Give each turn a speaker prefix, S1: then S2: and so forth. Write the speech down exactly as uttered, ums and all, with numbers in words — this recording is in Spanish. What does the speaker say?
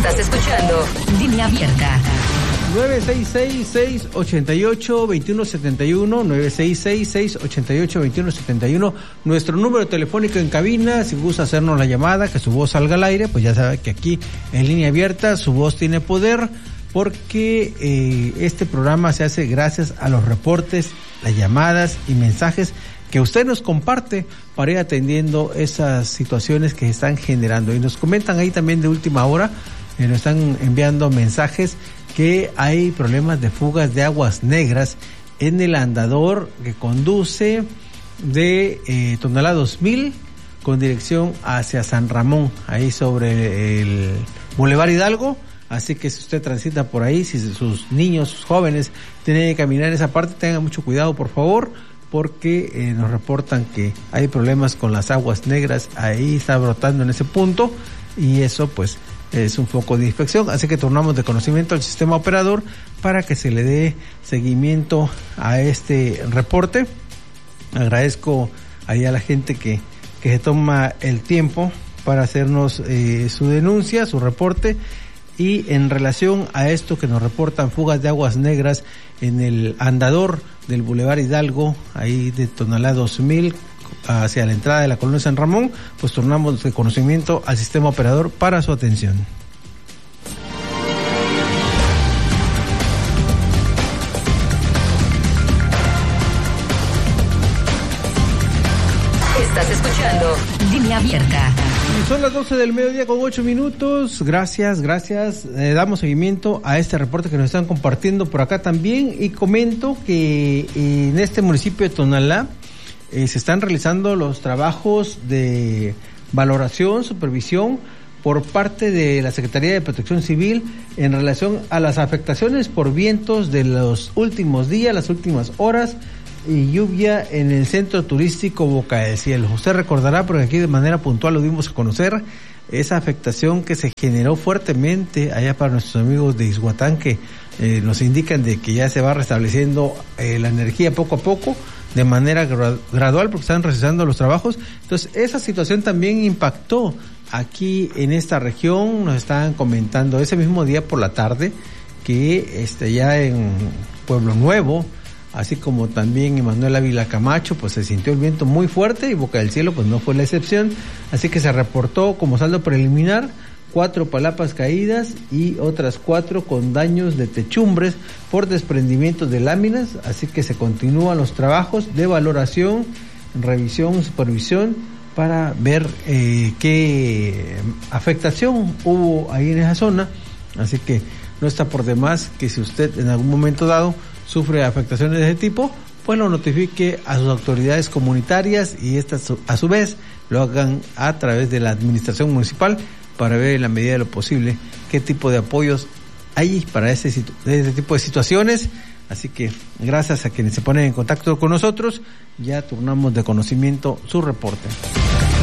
S1: Estás escuchando Línea Abierta.
S2: nueve seis seis, seis ocho ocho, dos uno siete uno, nueve seis seis, seis ocho ocho, dos uno siete uno, nuestro número telefónico en cabina. Si gusta hacernos la llamada, que su voz salga al aire, pues ya sabe que aquí en Línea Abierta su voz tiene poder, porque eh, este programa se hace gracias a los reportes, las llamadas y mensajes que usted nos comparte para ir atendiendo esas situaciones que se están generando. Y nos comentan ahí también de última hora, eh, nos están enviando mensajes que hay problemas de fugas de aguas negras en el andador que conduce de eh, Tonalá dos mil con dirección hacia San Ramón, ahí sobre el Boulevard Hidalgo. Así que si usted transita por ahí, si sus niños, sus jóvenes tienen que caminar en esa parte, tengan mucho cuidado, por favor, porque eh, nos reportan que hay problemas con las aguas negras, ahí está brotando en ese punto, y eso pues es un foco de inspección. Así que tornamos de conocimiento al sistema operador para que se le dé seguimiento a este reporte. Agradezco ahí a la gente que, que se toma el tiempo para hacernos eh, su denuncia, su reporte. Y en relación a esto que nos reportan fugas de aguas negras en el andador del Boulevard Hidalgo, ahí de Tonalá dos mil, hacia la entrada de la colonia San Ramón, pues tornamos de conocimiento al sistema operador para su atención.
S1: Estás escuchando Línea Abierta.
S2: Y son las doce del mediodía con ocho minutos. Gracias, gracias. Eh, damos seguimiento a este reporte que nos están compartiendo por acá también, y comento que en este municipio de Tonalá Eh, se están realizando los trabajos de valoración, supervisión por parte de la Secretaría de Protección Civil en relación a las afectaciones por vientos de los últimos días, las últimas horas y lluvia en el centro turístico Boca del Cielo. Usted recordará, porque aquí de manera puntual lo dimos a conocer, esa afectación que se generó fuertemente allá para nuestros amigos de Ixhuatán, que eh, nos indican de que ya se va restableciendo eh, la energía poco a poco, de manera gra- gradual, porque están realizando los trabajos. Entonces, esa situación también impactó aquí en esta región. Nos estaban comentando ese mismo día por la tarde que este ya en Pueblo Nuevo, así como también en Manuel Ávila Camacho, pues se sintió el viento muy fuerte, y Boca del Cielo pues no fue la excepción. Así que se reportó como saldo preliminar cuatro palapas caídas y otras cuatro con daños de techumbres por desprendimientos de láminas. Así que se continúan los trabajos de valoración, revisión, supervisión para ver eh, qué afectación hubo ahí en esa zona. Así que no está por demás que si usted en algún momento dado sufre afectaciones de ese tipo, pues lo notifique a sus autoridades comunitarias, y estas a su vez lo hagan a través de la administración municipal, para ver en la medida de lo posible qué tipo de apoyos hay para ese, ese tipo de situaciones. Así que gracias a quienes se ponen en contacto con nosotros, ya turnamos de conocimiento su reporte.